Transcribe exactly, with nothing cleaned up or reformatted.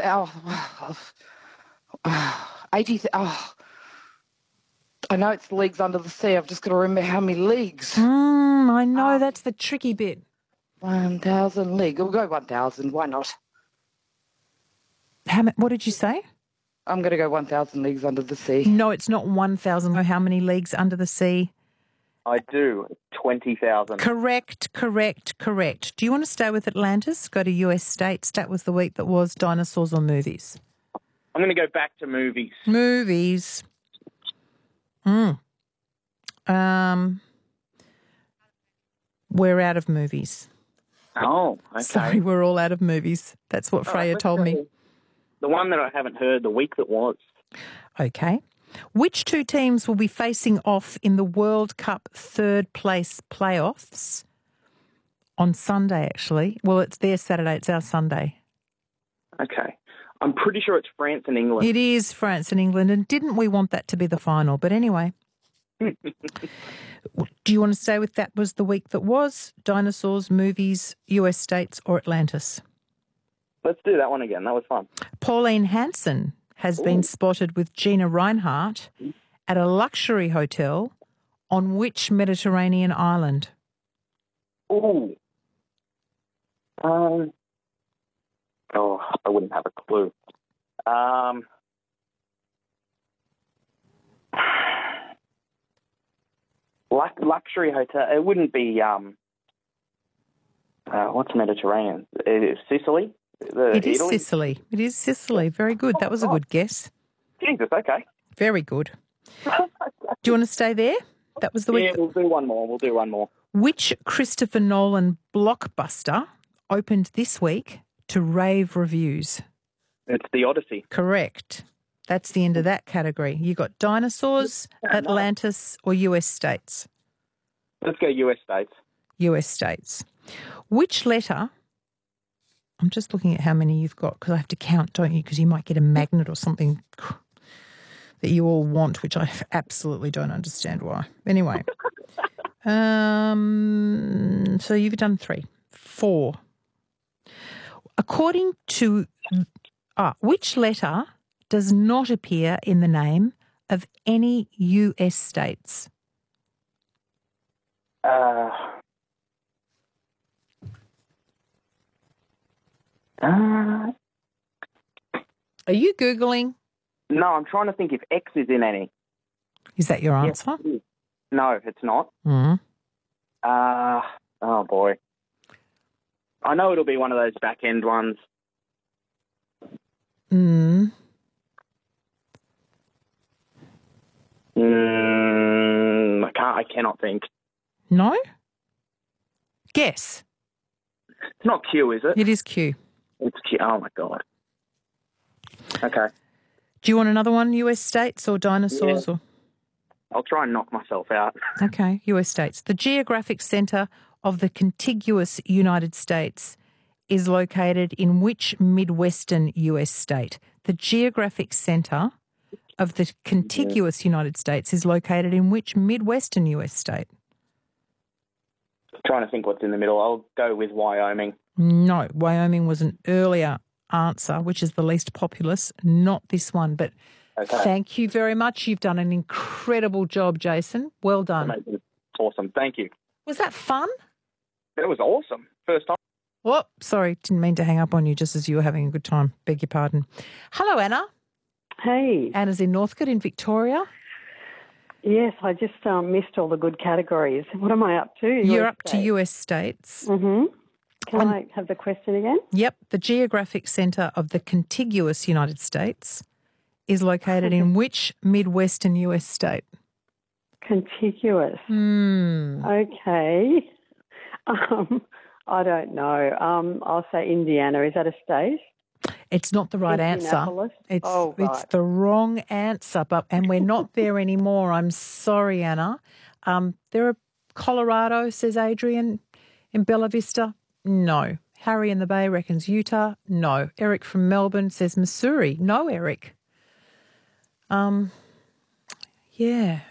oh, oh, eighty. Oh, I know it's leagues under the sea. I've just got to remember how many leagues. Mm, I know, um, that's the tricky bit. one thousand league. We'll go one thousand. Why not? How, what did you say? I'm going to go one thousand leagues under the sea. No, it's not one thousand. How many leagues under the sea? I do. twenty thousand. Correct, correct, correct. Do you want to stay with Atlantis? Go to U S states. That was the week that was dinosaurs or movies. I'm going to go back to movies. Movies. Mm. Um, we're out of movies. Oh, okay. Sorry, we're all out of movies. That's what Freya right, told go. me. The one that I haven't heard, the week that was. Okay. Which two teams will be facing off in the World Cup third place playoffs on Sunday, actually? Well, it's their Saturday, it's our Sunday. Okay. I'm pretty sure it's France and England. It is France and England, and didn't we want that to be the final? But anyway. Do you want to stay with that was the week that was? Dinosaurs, movies, U S states or Atlantis? Let's do that one again. That was fun. Pauline Hanson has Ooh. been spotted with Gina Reinhardt at a luxury hotel on which Mediterranean island? Ooh. Um. Oh, I wouldn't have a clue. Um. Luxury hotel. It wouldn't be. Um. Uh, what's Mediterranean? Is Sicily? The it is Italy? Sicily. It is Sicily. Very good. That was a good guess. Jesus, okay. Very good. Do you want to stay there? That was the week. Yeah, we'll do one more. We'll do one more. Which Christopher Nolan blockbuster opened this week to rave reviews? It's The Odyssey. Correct. That's the end of that category. You got dinosaurs, Atlantis, or U S states? Let's go U S states. U S states. Which letter... I'm just looking at how many you've got because I have to count, don't you? Because you might get a magnet or something that you all want, which I absolutely don't understand why. Anyway, um, so you've done three. Four. According to... Ah, which letter does not appear in the name of any U S states? Uh... Uh, Are you Googling? No, I'm trying to think if X is in any. Is that your answer? Yes. No, it's not. Mm. Uh, oh, boy. I know it'll be one of those back-end ones. Mm. Mm, I can't, I cannot think. No? Guess. It's not Q, is it? It is Q. It's Q. Oh, my God. Okay. Do you want another one, U S states or dinosaurs? Yeah. Or? I'll try and knock myself out. Okay, U S states. The geographic centre of the contiguous United States is located in which Midwestern U S state? The geographic centre of the contiguous yeah. United States is located in which Midwestern U S state? I'm trying to think what's in the middle. I'll go with Wyoming. No, Wyoming was an earlier answer, which is the least populous, not this one. But okay. Thank you very much. You've done an incredible job, Jason. Well done. Amazing. Awesome. Thank you. Was that fun? It was awesome. First time. Whoop, sorry, didn't mean to hang up on you just as you were having a good time. Beg your pardon. Hello, Anna. Hey. Anna's in Northcote in Victoria. Yes, I just um, missed all the good categories. What am I up to? You're U S up states. to U S states. Mm-hmm. Can On, I have the question again? Yep. The geographic centre of the contiguous United States is located in which Midwestern U S state? Contiguous. Hmm. Okay. Um, I don't know. Um, I'll say Indiana. Is that a state? It's not the right answer. It's oh, right. it's the wrong answer, but and we're not there anymore. I'm sorry, Anna. Um, there are Colorado, says Adrian, in Bella Vista. No. Harry in the Bay reckons Utah. No. Eric from Melbourne says Missouri. No, Eric. Um, yeah.